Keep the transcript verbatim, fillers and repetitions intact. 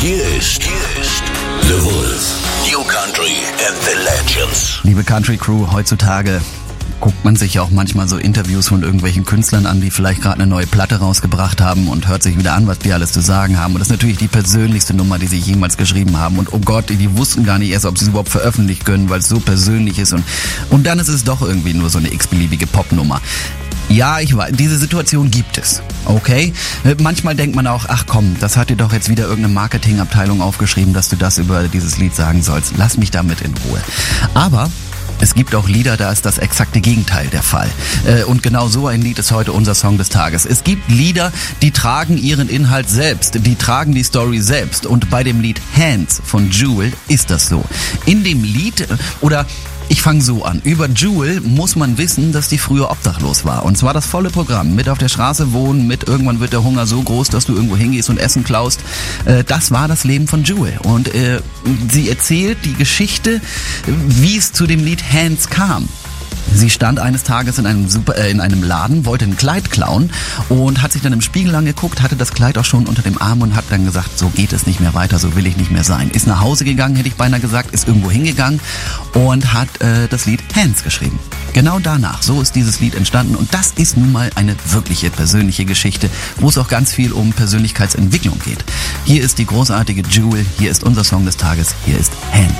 Hier ist, hier ist The Wolf. New Country and the Legends. Liebe Country Crew, heutzutage guckt man sich ja auch manchmal so Interviews von irgendwelchen Künstlern an, die vielleicht gerade eine neue Platte rausgebracht haben und hört sich wieder an, was die alles zu sagen haben. Und das ist natürlich die persönlichste Nummer, die sie jemals geschrieben haben. Und oh Gott, die wussten gar nicht erst, ob sie es überhaupt veröffentlichen können, weil es so persönlich ist. Und, und dann ist es doch irgendwie nur so eine x-beliebige Popnummer. Ja, ich weiß, diese Situation gibt es, okay? Manchmal denkt man auch, ach komm, das hat dir doch jetzt wieder irgendeine Marketingabteilung aufgeschrieben, dass du das über dieses Lied sagen sollst. Lass mich damit in Ruhe. Aber es gibt auch Lieder, da ist das exakte Gegenteil der Fall. Und genau so ein Lied ist heute unser Song des Tages. Es gibt Lieder, die tragen ihren Inhalt selbst, die tragen die Story selbst. Und bei dem Lied Hands von Jewel ist das so. In dem Lied, oder ich fange so an. Über Jewel muss man wissen, dass die früher obdachlos war. Und zwar das volle Programm. Mit auf der Straße wohnen, mit irgendwann wird der Hunger so groß, dass du irgendwo hingehst und Essen klaust. Äh, das war das Leben von Jewel. Und äh, sie erzählt die Geschichte, wie es zu dem Lied Hands kam. Sie stand eines Tages in einem Super, äh, in einem Laden, wollte ein Kleid klauen und hat sich dann im Spiegel angeguckt, hatte das Kleid auch schon unter dem Arm und hat dann gesagt, so geht es nicht mehr weiter, so will ich nicht mehr sein. Ist nach Hause gegangen, hätte ich beinahe gesagt, ist irgendwo hingegangen und hat äh, das Lied Hands geschrieben. Genau danach, so ist dieses Lied entstanden und das ist nun mal eine wirkliche persönliche Geschichte, wo es auch ganz viel um Persönlichkeitsentwicklung geht. Hier ist die großartige Jewel, hier ist unser Song des Tages, hier ist Hands.